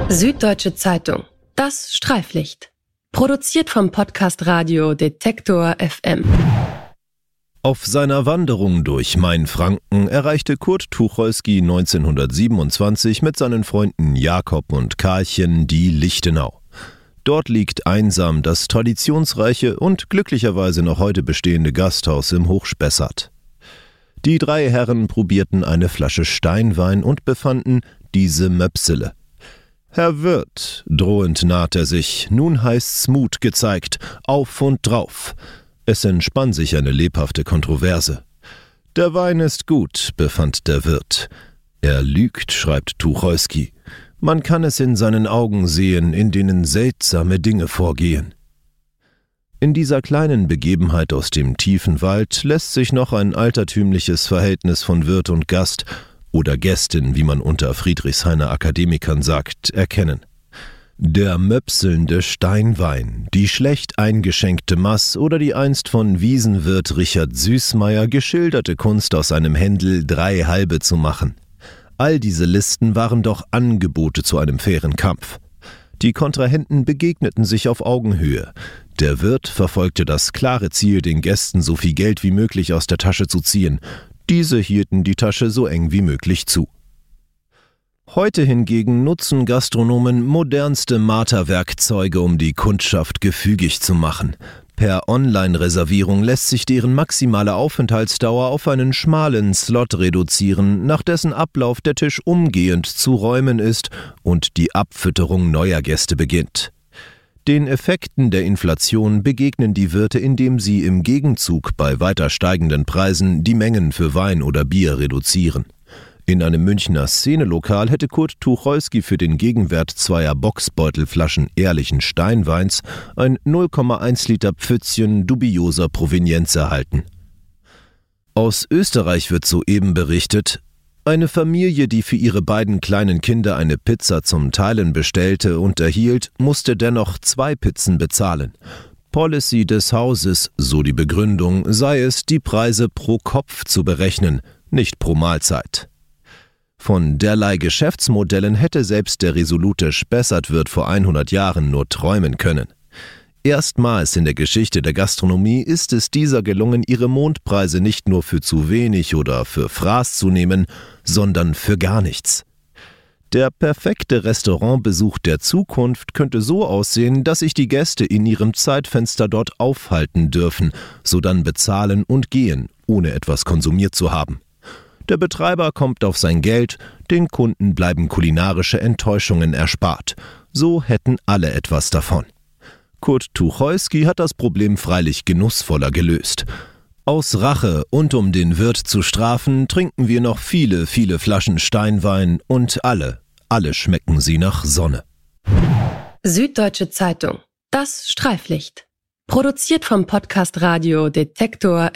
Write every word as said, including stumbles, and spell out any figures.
Süddeutsche Zeitung. Das Streiflicht. Produziert vom Podcast Radio Detektor F M. Auf seiner Wanderung durch Mainfranken erreichte Kurt Tucholsky neunzehnhundertsiebenundzwanzig mit seinen Freunden Jakob und Karlchen die Lichtenau. Dort liegt einsam das traditionsreiche und glücklicherweise noch heute bestehende Gasthaus im Hochspessart. Die drei Herren probierten eine Flasche Steinwein und befanden diese Möpsele. »Herr Wirt«, drohend naht er sich, »nun heißt's Mut gezeigt, auf und drauf.« Es entspann sich eine lebhafte Kontroverse. »Der Wein ist gut«, befand der Wirt. »Er lügt«, schreibt Tucholsky. »Man kann es in seinen Augen sehen, in denen seltsame Dinge vorgehen.« In dieser kleinen Begebenheit aus dem tiefen Wald lässt sich noch ein altertümliches Verhältnis von Wirt und Gast oder Gästin, wie man unter Friedrichshainer Akademikern sagt, erkennen. Der möpselnde Steinwein, die schlecht eingeschenkte Maß oder die einst von Wiesenwirt Richard Süßmeier geschilderte Kunst aus einem Händel drei halbe zu machen. All diese Listen waren doch Angebote zu einem fairen Kampf. Die Kontrahenten begegneten sich auf Augenhöhe. Der Wirt verfolgte das klare Ziel, den Gästen so viel Geld wie möglich aus der Tasche zu ziehen. Diese hielten die Tasche so eng wie möglich zu. Heute hingegen nutzen Gastronomen modernste Marterwerkzeuge, um die Kundschaft gefügig zu machen. Per Online-Reservierung lässt sich deren maximale Aufenthaltsdauer auf einen schmalen Slot reduzieren, nach dessen Ablauf der Tisch umgehend zu räumen ist und die Abfütterung neuer Gäste beginnt. Den Effekten der Inflation begegnen die Wirte, indem sie im Gegenzug bei weiter steigenden Preisen die Mengen für Wein oder Bier reduzieren. In einem Münchner Szenelokal hätte Kurt Tucholsky für den Gegenwert zweier Boxbeutelflaschen ehrlichen Steinweins ein null Komma eins Liter Pfützchen dubioser Provenienz erhalten. Aus Österreich wird soeben berichtet: Eine Familie, die für ihre beiden kleinen Kinder eine Pizza zum Teilen bestellte und erhielt, musste dennoch zwei Pizzen bezahlen. Policy des Hauses, so die Begründung, sei es, die Preise pro Kopf zu berechnen, nicht pro Mahlzeit. Von derlei Geschäftsmodellen hätte selbst der resolute Spessartwirt vor hundert Jahren nur träumen können. Erstmals in der Geschichte der Gastronomie ist es dieser gelungen, ihre Mondpreise nicht nur für zu wenig oder für Fraß zu nehmen, sondern für gar nichts. Der perfekte Restaurantbesuch der Zukunft könnte so aussehen, dass sich die Gäste in ihrem Zeitfenster dort aufhalten dürfen, sodann bezahlen und gehen, ohne etwas konsumiert zu haben. Der Betreiber kommt auf sein Geld, den Kunden bleiben kulinarische Enttäuschungen erspart. So hätten alle etwas davon. Kurt Tucholsky hat das Problem freilich genussvoller gelöst. Aus Rache und um den Wirt zu strafen, trinken wir noch viele, viele Flaschen Steinwein und alle, alle schmecken sie nach Sonne. Süddeutsche Zeitung. Das Streiflicht. Produziert vom Podcast Radio Detektor